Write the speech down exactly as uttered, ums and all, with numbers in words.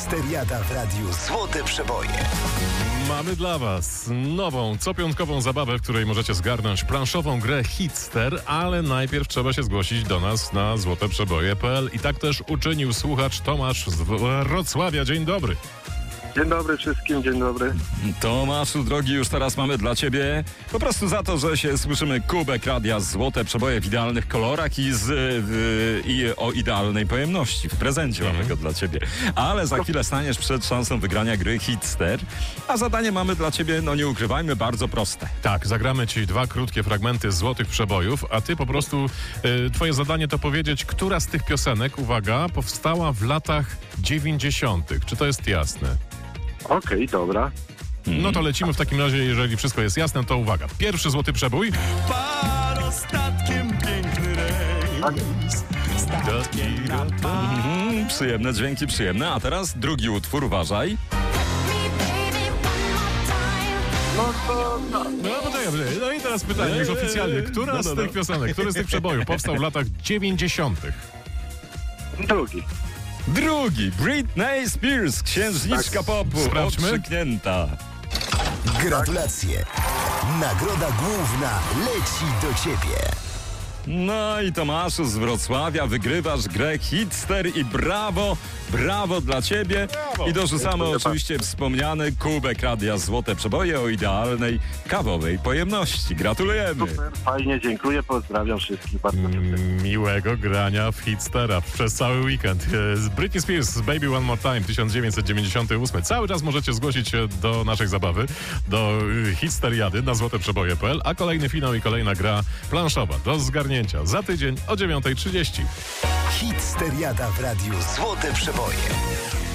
Hitsteriada w radiu Złote Przeboje. Mamy dla Was nową, copiątkową zabawę, w której możecie zgarnąć planszową grę Hitster, ale najpierw trzeba się zgłosić do nas na złote przeboje kropka p l i tak też uczynił słuchacz Tomasz z Wrocławia. Dzień dobry. Dzień dobry wszystkim, dzień dobry. Tomaszu, drogi, już teraz mamy dla Ciebie po prostu za to, że się słyszymy kubek radia Złote Przeboje w idealnych kolorach i, z, w, i o idealnej pojemności. W prezencie mamy go dla Ciebie. Ale za chwilę staniesz przed szansą wygrania gry Hitster, a zadanie mamy dla Ciebie, no nie ukrywajmy, bardzo proste. Tak, zagramy Ci dwa krótkie fragmenty Złotych Przebojów, a Ty po prostu, y, Twoje zadanie to powiedzieć, która z tych piosenek, uwaga, powstała w latach dziewięćdziesiątych. Czy to jest jasne? Okej, okay, dobra. No to lecimy w takim razie, jeżeli wszystko jest jasne, to uwaga. Pierwszy złoty przebój. Parostatkiem piękny rejs. Mhm, przyjemne dźwięki, przyjemne. A teraz drugi utwór, uważaj. No to... No. No, poczekaj, poczekaj. No i teraz pytanie już oficjalnie. Która No, no, z no. tych piosenek, który z tych przebojów powstał w latach dziewięćdziesiątych? Drugi. Drugi, Britney Spears, księżniczka Tak. popu, Sprawdźmy. okrzyknięta. Gratulacje. Nagroda główna leci do Ciebie. No i Tomaszu z Wrocławia, wygrywasz grę Hitster i brawo, brawo dla Ciebie. Brawo. I dorzucamy Dziękuję oczywiście wspomniany kubek radia Złote Przeboje o idealnej kawowej pojemności. Gratulujemy. Super, fajnie, dziękuję, pozdrawiam wszystkich bardzo serdecznie. Miłego grania w Hitstera przez cały weekend. Z Britney Spears, Baby One More Time, tysiąc dziewięćset dziewięćdziesiąty ósmy. Cały czas możecie zgłosić się do naszej zabawy, do Hitsteriady na złote przeboje kropka p l, a kolejny finał i kolejna gra planszowa do zgarnięcia za tydzień o dziewiąta trzydzieści. Hitsteriada w radiu Złote Przeboje.